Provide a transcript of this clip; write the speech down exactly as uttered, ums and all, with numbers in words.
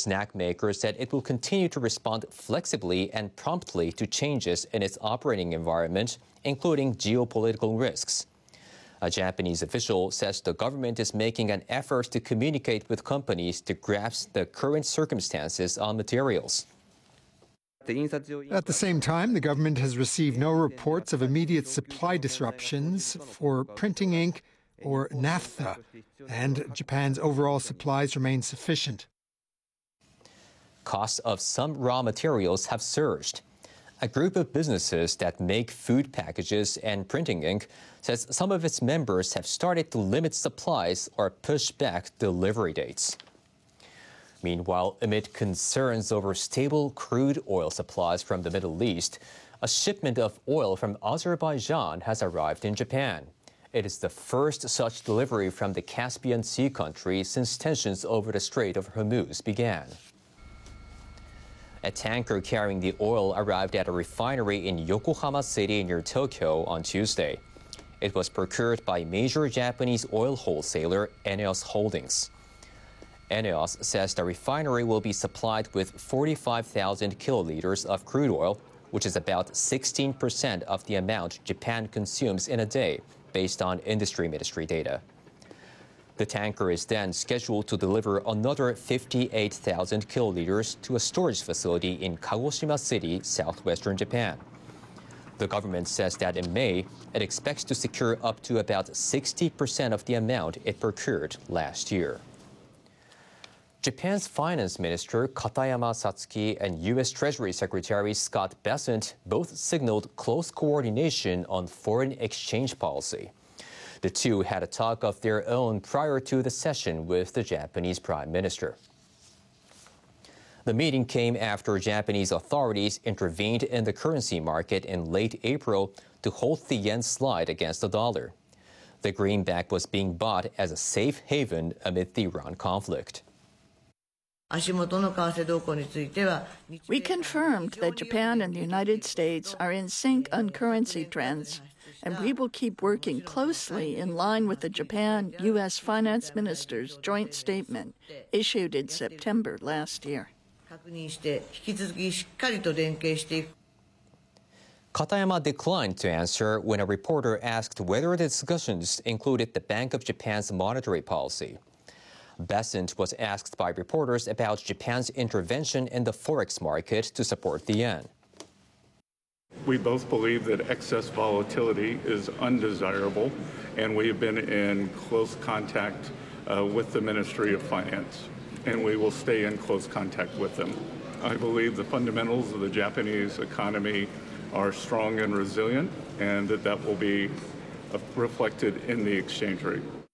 snack maker said it will continue to respond flexibly and promptly to changes in its operating environment, including geopolitical risks. A Japanese official says the government is making an effort to communicate with companies to grasp the current circumstances on materials. At the same time, the government has received no reports of immediate supply disruptions for printing ink or naphtha, and Japan's overall supplies remain sufficient. Costs of some raw materials have surged. A group of businesses that make food packages and printing ink says some of its members have started to limit supplies or push back delivery dates. Meanwhile, amid concerns over stable crude oil supplies from the Middle East, a shipment of oil from Azerbaijan has arrived in Japan. It is the first such delivery from the Caspian Sea country since tensions over the Strait of Hormuz began. A tanker carrying the oil arrived at a refinery in Yokohama City near Tokyo on Tuesday. It was procured by major Japanese oil wholesaler ENEOS Holdings. ENEOS says the refinery will be supplied with forty-five thousand kiloliters of crude oil, which is about sixteen percent of the amount Japan consumes in a day, based on industry ministry data. The tanker is then scheduled to deliver another fifty-eight thousand kiloliters to a storage facility in Kagoshima City, southwestern Japan. The government says that in May, it expects to secure up to about sixty percent of the amount it procured last year. Japan's Finance Minister Katayama Satsuki and U S Treasury Secretary Scott Bessent both signaled close coordination on foreign exchange policy. The two had a talk of their own prior to the session with the Japanese Prime Minister. The meeting came after Japanese authorities intervened in the currency market in late April to halt the yen's slide against the dollar. The greenback was being bought as a safe haven amid the Iran conflict. We confirmed that Japan and the United States are in sync on currency trends, and we will keep working closely in line with the Japan-U S finance ministers' joint statement issued in September last year. Katayama declined to answer when a reporter asked whether the discussions included the Bank of Japan's monetary policy. Bessent was asked by reporters about Japan's intervention in the forex market to support the yen. We both believe that excess volatility is undesirable, and we have been in close contact uh, with the Ministry of Finance, and we will stay in close contact with them. I believe the fundamentals of the Japanese economy are strong and resilient, and that that will be uh, reflected in the exchange rate.